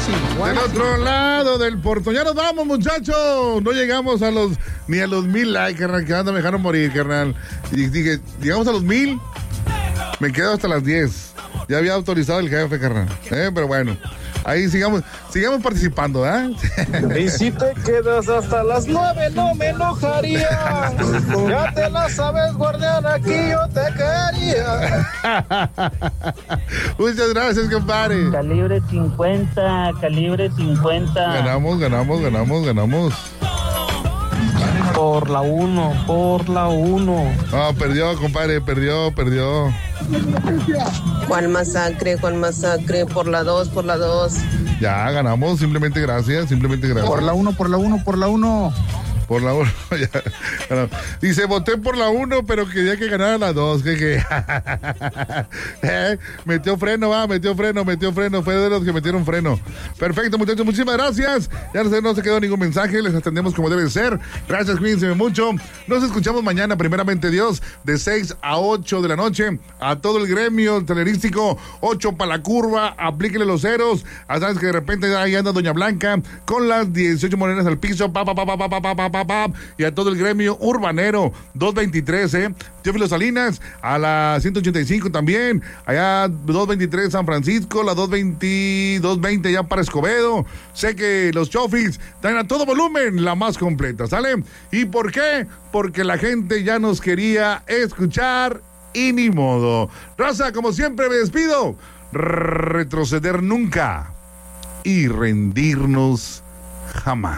Del otro lado del portón. Ya nos vamos, muchachos. No llegamos ni a los 1000 likes, carnal, que me dejaron morir, carnal. Y dije, llegamos a los 1000. Me quedo hasta las 10. Ya había autorizado el jefe, carnal. Pero bueno. Ahí sigamos participando, ¿eh? Y si te quedas hasta las 9 no me enojaría. Ya te la sabes, guardián, aquí yo te quería. Muchas gracias, compadre. Calibre 50. Ganamos. Por la 1. Ah, perdió, compadre, perdió. ¿Cuál masacre? Por la 2. Ya, ganamos, simplemente gracias. Por la 1. Por la 1, ya. Dice, voté por la 1, pero quería que ganara la 2. Metió freno. Fue de los que metieron freno. Perfecto, muchachos, muchísimas gracias. Ya no se quedó ningún mensaje, les atendemos como debe ser. Gracias, cuídense mucho. Nos escuchamos mañana, primeramente Dios, de 6 a 8 de la noche. A todo el gremio telerístico, 8 para la curva, aplíquenle los ceros. Sabes que de repente ahí anda Doña Blanca con las 18 morenas al piso, y a todo el gremio urbanero, 223, Teófilo Salinas, a la 185 también, allá 223 San Francisco, la 220 ya para Escobedo. Sé que los chofis traen a todo volumen la más completa, ¿sale? ¿Y por qué? Porque la gente ya nos quería escuchar y ni modo. Raza, como siempre me despido, retroceder nunca y rendirnos jamás.